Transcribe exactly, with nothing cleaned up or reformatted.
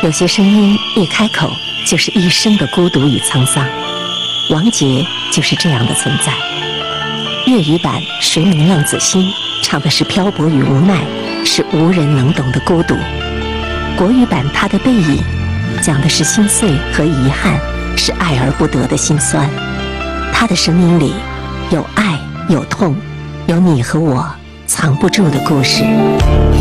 有些声音一开口就是一生的孤独与沧桑。王杰就是这样的存在。粤语版《谁明浪子心》唱的是漂泊与无奈，是无人能懂的孤独。国语版《他的背影》讲的是心碎和遗憾，是爱而不得的心酸。他的声音里有爱，有痛，有你和我藏不住的故事。